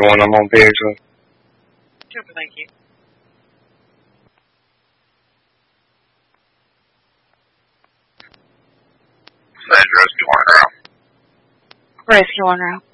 The one I'm on page with. Super, thank you. Address, you want to Rescue One Row.